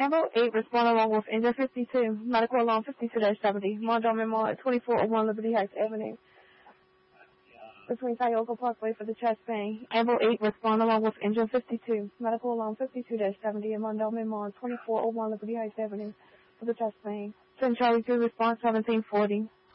Ambo 8, respond along with engine 52, medical alarm 52-70, Mondome Mall at 2401 Liberty Heights Avenue, between Tioga Parkway for the chest pain. Ambo 8, respond along with engine 52, medical alarm 52-70, and Mondome Mall at 2401 Liberty Heights Avenue for the chest pain. Send Charlie 2, response 1740.